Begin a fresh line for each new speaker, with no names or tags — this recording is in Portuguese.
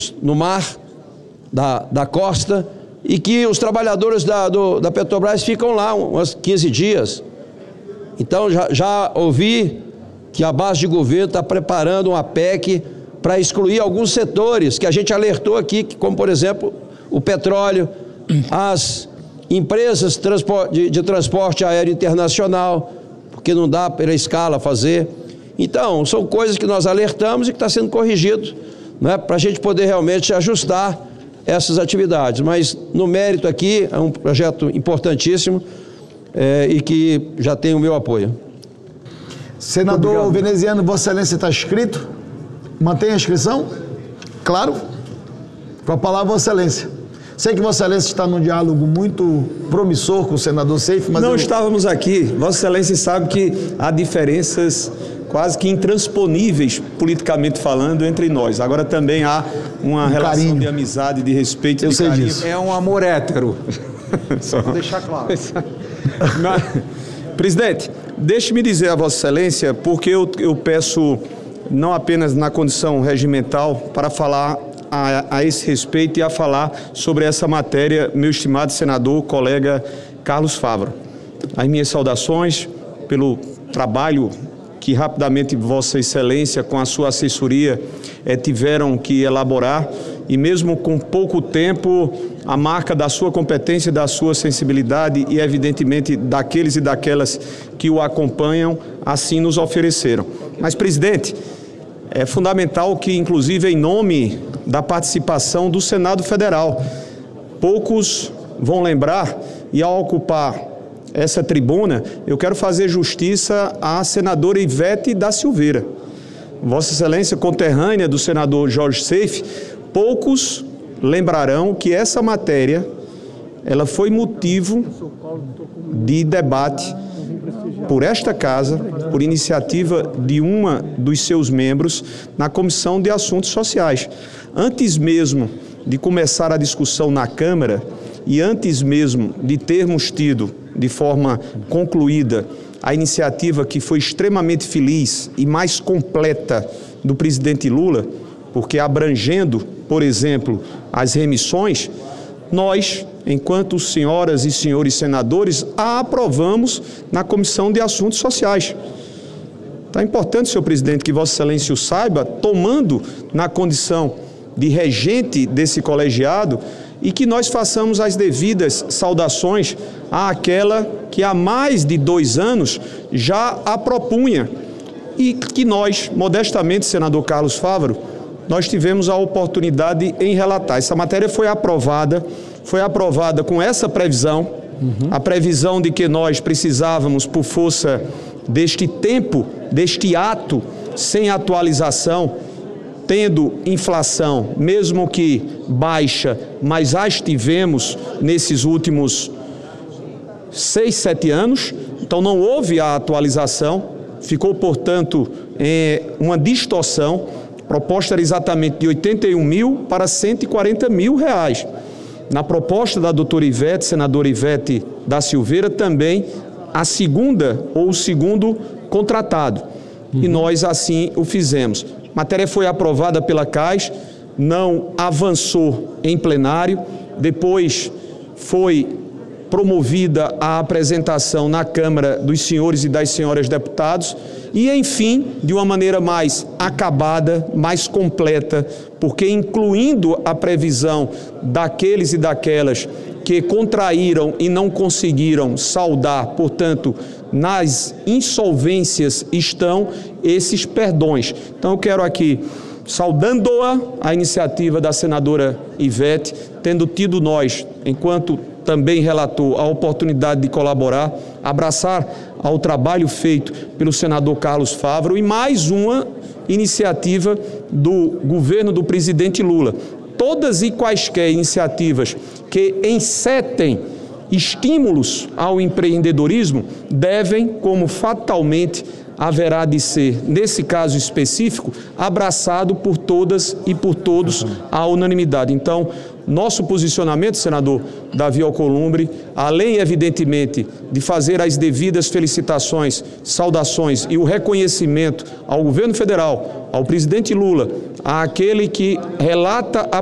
no mar, da costa, e que os trabalhadores da Petrobras ficam lá uns 15 dias. Então já ouvi que a base de governo está preparando uma PEC para excluir alguns setores que a gente alertou aqui, como por exemplo o petróleo, as empresas de transporte aéreo internacional, porque não dá pela escala fazer. Então, são coisas que nós alertamos e que está sendo corrigido, né, para a gente poder realmente ajustar essas atividades. Mas, no mérito aqui, é um projeto importantíssimo e que já tem o meu apoio.
Senador Veneziano, Vossa Excelência está inscrito? Mantém a inscrição? Claro. Com a palavra, Vossa Excelência. Sei que Vossa Excelência está num diálogo muito promissor com o senador Seif, mas...
Não estávamos aqui. Vossa Excelência sabe que há diferenças quase que intransponíveis, politicamente falando, entre nós. Agora também há uma relação carinho, de amizade, de respeito, de carinho. Disso.
É um amor hétero.
Só vou deixar claro. Presidente, deixe-me dizer a Vossa Excelência, porque eu peço, não apenas na condição regimental, para falar a esse respeito e a falar sobre essa matéria, meu estimado senador, colega Carlos Fávaro. As minhas saudações pelo trabalho que rapidamente Vossa Excelência, com a sua assessoria, tiveram que elaborar, e mesmo com pouco tempo, a marca da sua competência, da sua sensibilidade e, evidentemente, daqueles e daquelas que o acompanham, assim nos ofereceram. Mas, presidente, é fundamental que, inclusive, em nome da participação do Senado Federal, poucos vão lembrar, e ao ocupar essa tribuna, eu quero fazer justiça à senadora Ivete da Silveira. Vossa Excelência, conterrânea do senador Jorge Seif, poucos lembrarão que essa matéria, ela foi motivo de debate por esta casa, por iniciativa de uma dos seus membros, na Comissão de Assuntos Sociais. Antes mesmo de começar a discussão na Câmara e antes mesmo de termos tido de forma concluída a iniciativa que foi extremamente feliz e mais completa do presidente Lula, porque abrangendo, por exemplo, as remissões, nós, enquanto senhoras e senhores senadores, a aprovamos na Comissão de Assuntos Sociais. Então é importante, senhor presidente, que Vossa Excelência o saiba, tomando na condição de regente desse colegiado, e que nós façamos as devidas saudações àquela que há mais de 2 anos já a propunha, e que nós, modestamente, senador Carlos Fávaro, nós tivemos a oportunidade em relatar. Essa matéria foi aprovada com essa previsão, a previsão de que nós precisávamos, por força deste tempo, deste ato sem atualização, tendo inflação, mesmo que baixa, mas as tivemos nesses últimos 6, 7 anos, então não houve a atualização, ficou, portanto, uma distorção. A proposta era exatamente de 81 mil para 140 mil reais. Na proposta da doutora Ivete, senadora Ivete da Silveira, também a segunda ou o segundo contratado. E nós assim o fizemos. A matéria foi aprovada pela CAIS, não avançou em plenário, depois foi promovida a apresentação na Câmara dos senhores e das senhoras deputados e, enfim, de uma maneira mais acabada, mais completa, porque incluindo a previsão daqueles e daquelas que contraíram e não conseguiram saldar, portanto, nas insolvências estão esses perdões. Então eu quero aqui, saudando-a, a iniciativa da senadora Ivete, tendo tido nós, enquanto também relator, a oportunidade de colaborar, abraçar ao trabalho feito pelo senador Carlos Fávaro e mais uma iniciativa do governo do presidente Lula. Todas e quaisquer iniciativas que encetem estímulos ao empreendedorismo devem, como fatalmente haverá de ser, nesse caso específico, abraçado por todas e por todos à unanimidade. Então, Nosso posicionamento, senador Davi Alcolumbre, além, evidentemente, de fazer as devidas felicitações, saudações e o reconhecimento ao governo federal, ao presidente Lula, àquele que relata a